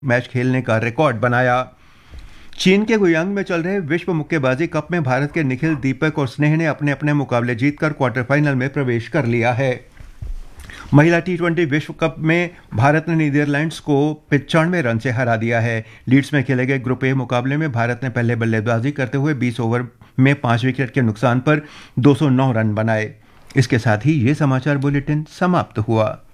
Match खेलने का record बनाया। चीन के गुयांग में चल रहे विश्व मुक्केबाजी कप में भारत के निखिल, दीपक और स्नेह ने अपने अपने मुकाबले जीतकर क्वार्टर फाइनल में प्रवेश कर लिया है। महिला टी20 विश्व कप में भारत ने नीदरलैंड्स को 95 रन से हरा दिया है। लीड्स में खेले गए ग्रुप ए मुकाबले में भारत ने पहले बल्लेबाजी करते हुए 20 ओवर में 5 विकेट के नुकसान पर 209 रन बनाए। इसके साथ ही ये समाचार बुलेटिन समाप्त हुआ।